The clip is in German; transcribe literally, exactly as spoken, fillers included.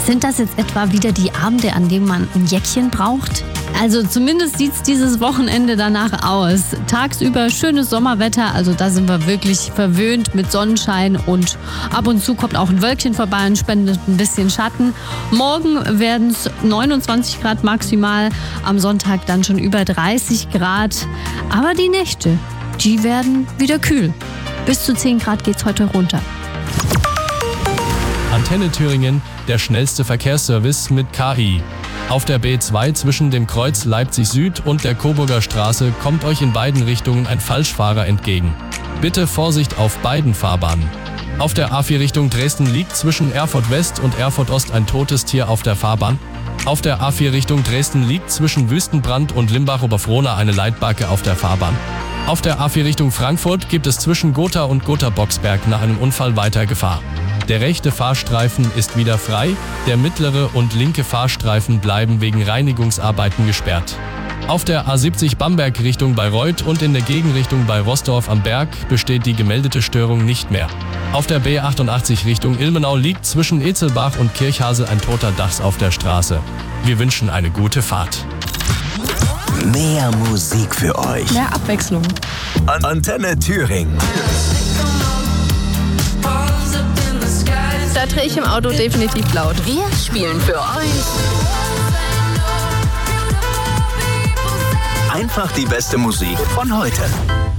Sind das jetzt etwa wieder die Abende, an denen man ein Jäckchen braucht? Also zumindest sieht es dieses Wochenende danach aus. Tagsüber schönes Sommerwetter, also da sind wir wirklich verwöhnt mit Sonnenschein und ab und zu kommt auch ein Wölkchen vorbei und spendet ein bisschen Schatten. Morgen werden es neunundzwanzig Grad maximal, am Sonntag dann schon über dreißig Grad. Aber die Nächte, die werden wieder kühl. Bis zu zehn Grad geht's heute runter. Antenne Thüringen, der schnellste Verkehrsservice mit K I. Auf der B zwei zwischen dem Kreuz Leipzig Süd und der Coburger Straße kommt euch in beiden Richtungen ein Falschfahrer entgegen. Bitte Vorsicht auf beiden Fahrbahnen. Auf der A vier Richtung Dresden liegt zwischen Erfurt West und Erfurt Ost ein totes Tier auf der Fahrbahn. Auf der A vier Richtung Dresden liegt zwischen Wüstenbrand und Limbach-Oberfrohna eine Leitbacke auf der Fahrbahn. Auf der A vier Richtung Frankfurt gibt es zwischen Gotha und Gotha-Boxberg nach einem Unfall weiter Gefahr. Der rechte Fahrstreifen ist wieder frei, der mittlere und linke Fahrstreifen bleiben wegen Reinigungsarbeiten gesperrt. Auf der A siebzig Bamberg Richtung Bayreuth und in der Gegenrichtung bei Roßdorf am Berg besteht die gemeldete Störung nicht mehr. Auf der B achtundachtzig Richtung Ilmenau liegt zwischen Etzelbach und Kirchhasel ein toter Dachs auf der Straße. Wir wünschen eine gute Fahrt. Mehr Musik für euch. Mehr Abwechslung. An- Antenne Thüringen. Da drehe ich im Auto definitiv laut. Wir spielen für euch Einfach die beste Musik von heute.